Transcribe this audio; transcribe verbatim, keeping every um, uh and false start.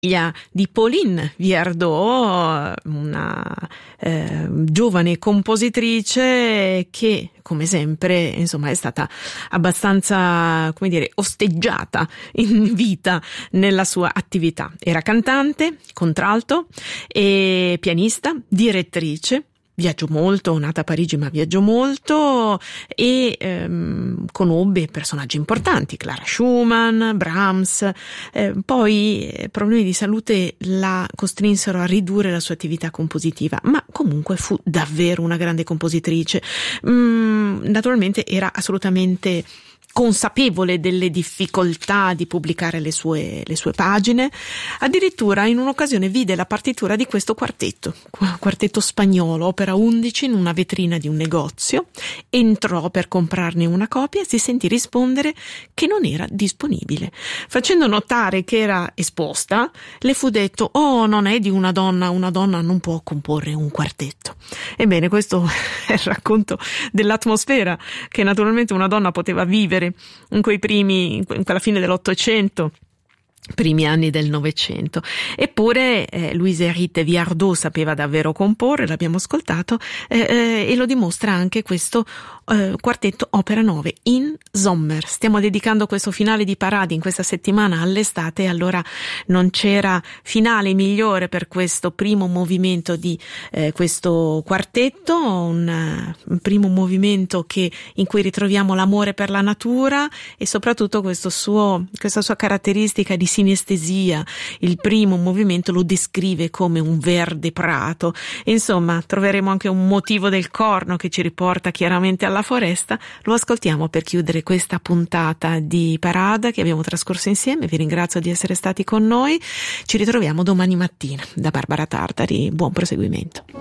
di Pauline Viardot, una eh, giovane compositrice che, come sempre, insomma, è stata abbastanza, come dire, osteggiata in vita nella sua attività. Era cantante, contralto e pianista, direttrice. Viaggiò molto, nata a Parigi ma viaggiò molto e ehm, conobbe personaggi importanti, Clara Schumann, Brahms, eh, poi eh, problemi di salute la costrinsero a ridurre la sua attività compositiva, ma comunque fu davvero una grande compositrice. Mm, naturalmente era assolutamente consapevole delle difficoltà di pubblicare le sue, le sue pagine. Addirittura in un'occasione vide la partitura di questo quartetto, quartetto spagnolo, opera undici, in una vetrina di un negozio. Entrò per comprarne una copia e si sentì rispondere che non era disponibile. Facendo notare che era esposta, le fu detto: oh, non è di una donna, una donna non può comporre un quartetto. Ebbene, questo è il racconto dell'atmosfera che naturalmente una donna poteva vivere in quei primi, in quella fine dell'Ottocento, primi anni del Novecento. Eppure eh, Louise-Hérite Viardot sapeva davvero comporre, l'abbiamo ascoltato, eh, eh, e lo dimostra anche questo eh, quartetto opera nove in Sommer. Stiamo dedicando questo finale di Parade in questa settimana all'estate, e allora non c'era finale migliore per questo primo movimento di eh, questo quartetto, un, un primo movimento che, in cui ritroviamo l'amore per la natura e soprattutto questo suo, questa sua caratteristica di sinestesia. Il primo movimento lo descrive come un verde prato. Insomma, troveremo anche un motivo del corno che ci riporta chiaramente alla foresta. Lo ascoltiamo per chiudere questa puntata di Parade che abbiamo trascorso insieme. Vi ringrazio di essere stati con noi. Ci ritroviamo domani mattina. Da Barbara Tartari, buon proseguimento.